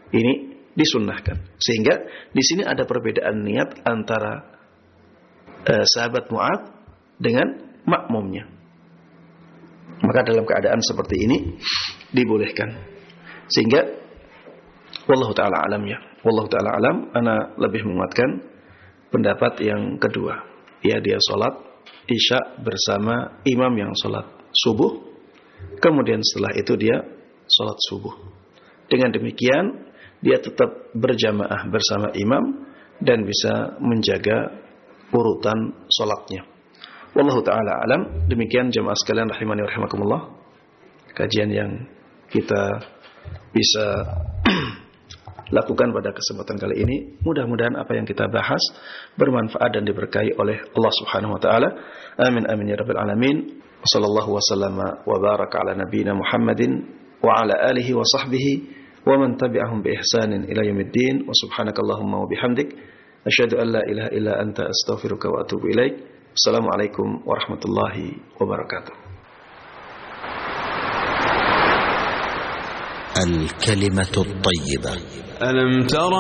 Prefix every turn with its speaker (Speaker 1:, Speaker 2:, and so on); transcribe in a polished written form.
Speaker 1: Ini disunnahkan. Sehingga di sini ada perbedaan niat antara sahabat Mu'adz dengan makmumnya. Maka dalam keadaan seperti ini dibolehkan. Sehingga wallahu taala alam ya. Wallahu taala alam, ana lebih menguatkan pendapat yang kedua. Ya, dia salat Isya bersama imam yang salat subuh. Kemudian setelah itu dia salat subuh. Dengan demikian dia tetap berjamaah bersama imam dan bisa menjaga urutan salatnya. Wallahu taala alam. Demikian jemaah sekalian rahimani wa rahimakumullah, kajian yang kita bisa lakukan pada kesempatan kali ini. Mudah-mudahan apa yang kita bahas bermanfaat dan diberkahi oleh Allah Subhanahu wa taala. Amin amin ya rabbal alamin. Wassallallahu wasallama wa baraka ala nabiyyina Muhammadin wa ala alihi wa sahbihi wa man tabi'ahum bi ihsanin ila yaumiddin. Wa subhanakallahumma wa bihamdik asyhadu an la ilaha illa anta astaghfiruka wa atubu ilaik. Assalamualaikum warahmatullahi wabarakatuh.
Speaker 2: الكلمة الطيبة. ألم ترى